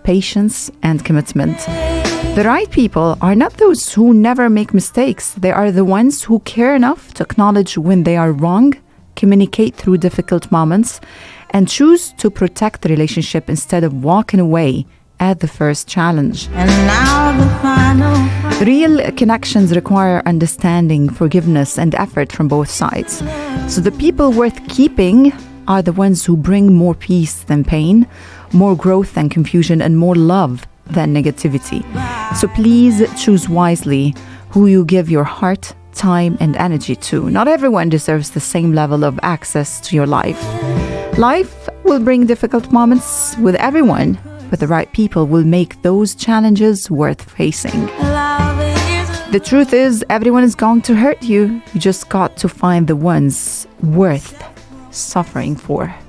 patience, and commitment. The right people are not those who never make mistakes. They are the ones who care enough to acknowledge when they are wrong, communicate through difficult moments, and choose to protect the relationship instead of walking away at the first challenge. And now the final. Real connections require understanding, forgiveness, and effort from both sides. So the people worth keeping are the ones who bring more peace than pain, more growth than confusion, and more love than negativity. So please choose wisely who you give your heart, time, and energy to. Not everyone deserves the same level of access to your life. Life will bring difficult moments with everyone, but the right people will make those challenges worth facing. The truth is, everyone is going to hurt you. You just got to find the ones worth suffering for.